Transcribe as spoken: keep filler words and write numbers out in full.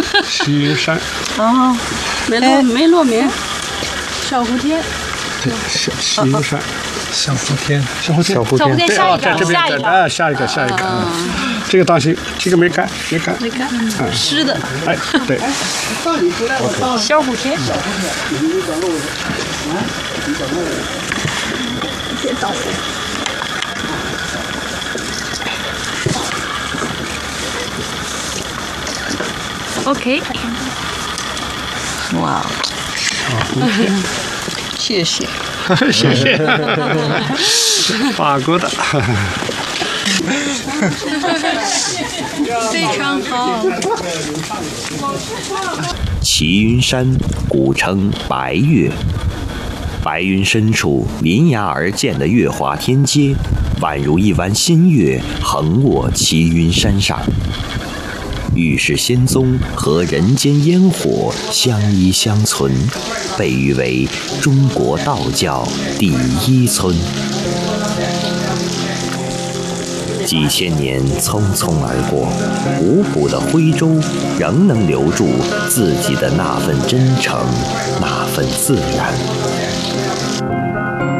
齐云山。 哦， 没落没落名，小蝴蝶。 对，齐齐云山。 小福天， 小蝴蝶， 小蝴蝶， 对啊，在这边，在啊，下一个，下一个，这个当心，这个没干，没干， 没干，湿的。 哎，对。 小蝴蝶。 别倒。 OK。 哇，谢谢。 谢谢，法国的， 非常好。 齐云山古称白岳，白云深处临崖而建的月华天阶，宛如一弯新月横卧齐云山上。玉石仙踪和人间烟火相依相存，被誉为中国道教第一村。几千年匆匆而过，五谷的徽州仍能留住自己的那份真诚，那份自然。